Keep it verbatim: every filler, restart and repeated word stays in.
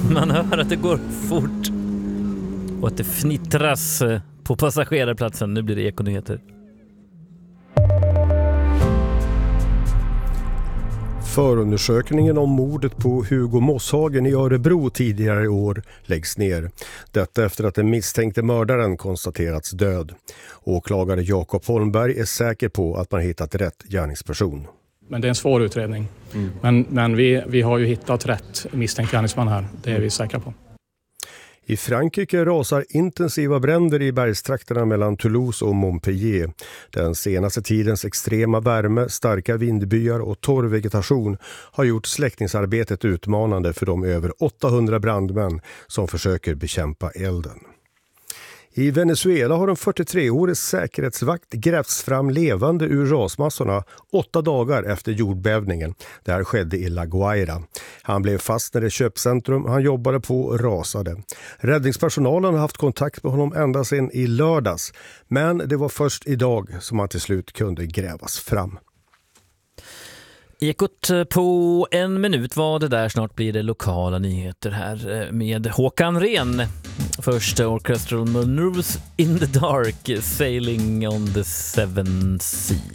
Man hör att det går fort och att det fnittras på passagerarplatsen. Nu blir det Ekonyheter. Förundersökningen om mordet på Hugo Mosshagen i Örebro tidigare i år läggs ner. Detta efter att den misstänkte mördaren konstaterats död. Åklagare Jakob Holmberg är säker på att man hittat rätt gärningsperson. Men det är en svår utredning. Mm. Men, men vi, vi har ju hittat rätt misstänkt gärningsman här. Det är vi säkra på. I Frankrike rasar intensiva bränder i bergstrakterna mellan Toulouse och Montpellier. Den senaste tidens extrema värme, starka vindbyar och torr vegetation har gjort släckningsarbetet utmanande för de över åttahundra brandmän som försöker bekämpa elden. I Venezuela har en fyrtiotreårig säkerhetsvakt grävts fram levande ur rasmassorna åtta dagar efter jordbävningen. Det här skedde i La Guaira. Han blev fast när det köpcentrum han jobbade på rasade. Räddningspersonalen har haft kontakt med honom ända sedan i lördags. Men det var först idag som han till slut kunde grävas fram. Ekot på en minut var det där. Snart blir det lokala nyheter här med Håkan Ren. Först Orchestral Maneuvers in the Dark, Sailing on the Seven Seas.